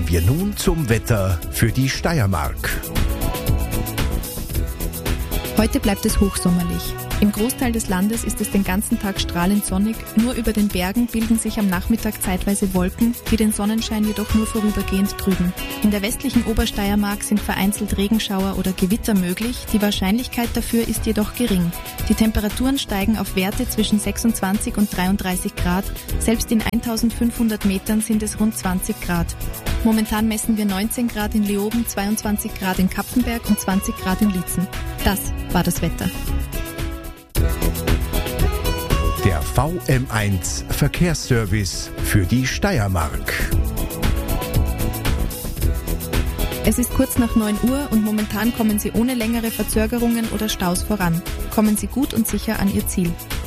wir nun zum Wetter für die Steiermark. Heute bleibt es hochsommerlich. Im Großteil des Landes ist es den ganzen Tag strahlend sonnig, nur über den Bergen bilden sich am Nachmittag zeitweise Wolken, die den Sonnenschein jedoch nur vorübergehend trüben. In der westlichen Obersteiermark sind vereinzelt Regenschauer oder Gewitter möglich, die Wahrscheinlichkeit dafür ist jedoch gering. Die Temperaturen steigen auf Werte zwischen 26 und 33 Grad, selbst in 1500 Metern sind es rund 20 Grad. Momentan messen wir 19 Grad in Leoben, 22 Grad in Kapfenberg und 20 Grad in Liezen. Das war das Wetter. Der VM1 Verkehrsservice für die Steiermark. Es ist kurz nach 9 Uhr und momentan kommen Sie ohne längere Verzögerungen oder Staus voran. Kommen Sie gut und sicher an Ihr Ziel.